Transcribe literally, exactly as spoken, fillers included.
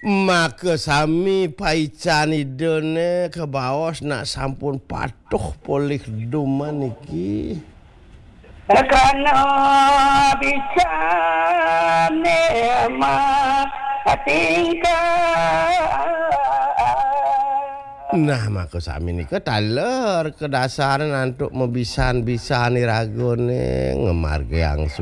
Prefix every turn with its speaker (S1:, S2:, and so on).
S1: Maka sami paican idene ke bawas nak sampun patuh polih duman iki.
S2: Karena bisa nema tingkah.
S1: Nah, maka sami nika taler ke dasar nantuk mebisan-bisani ragone ngemarge yang